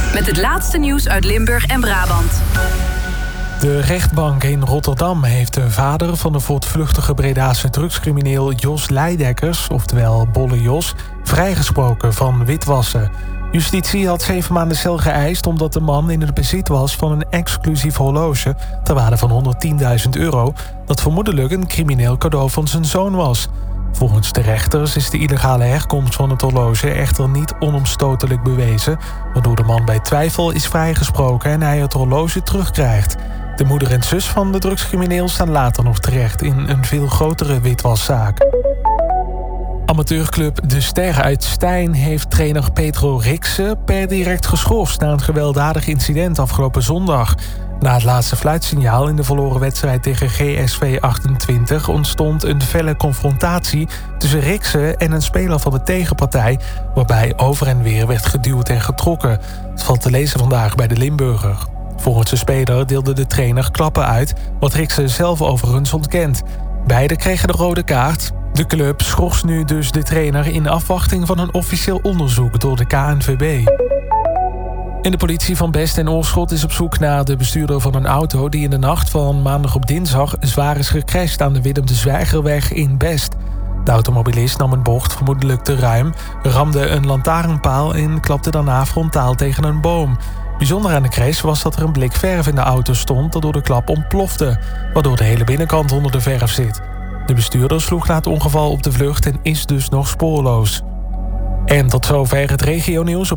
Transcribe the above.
Met het laatste nieuws uit Limburg en Brabant. De rechtbank in Rotterdam heeft de vader van de voortvluchtige Bredaanse drugscrimineel Jos Leidekkers, oftewel Bolle Jos, vrijgesproken van witwassen. Justitie had 7 maanden cel geëist omdat de man in het bezit was van een exclusief horloge ter waarde van €110.000, dat vermoedelijk een crimineel cadeau van zijn zoon was. Volgens de rechters is de illegale herkomst van het horloge echter niet onomstotelijk bewezen, waardoor de man bij twijfel is vrijgesproken en hij het horloge terugkrijgt. De moeder en zus van de drugscrimineel staan later nog terecht in een veel grotere witwaszaak. Amateurclub De Ster uit Stein heeft trainer Petro Riksen per direct geschorst na een gewelddadig incident afgelopen zondag. Na het laatste fluitsignaal in de verloren wedstrijd tegen GSV 28 ontstond een felle confrontatie tussen Riksen en een speler van de tegenpartij, waarbij over en weer werd geduwd en getrokken. Het valt te lezen vandaag bij de Limburger. Volgens de speler deelde de trainer klappen uit, wat Riksen zelf overigens ontkent. Beiden kregen de rode kaart. De club schorst nu dus de trainer in afwachting van een officieel onderzoek door de KNVB. En de politie van Best en Oorschot is op zoek naar de bestuurder van een auto die in de nacht van maandag op dinsdag zwaar is gecrashed aan de Willem de Zwijgerweg in Best. De automobilist nam een bocht vermoedelijk te ruim, ramde een lantaarnpaal en klapte daarna frontaal tegen een boom. Bijzonder aan de crash was dat er een blik verf in de auto stond dat door de klap ontplofte, waardoor de hele binnenkant onder de verf zit. De bestuurder sloeg na het ongeval op de vlucht en is dus nog spoorloos. En tot zover het regionieuws op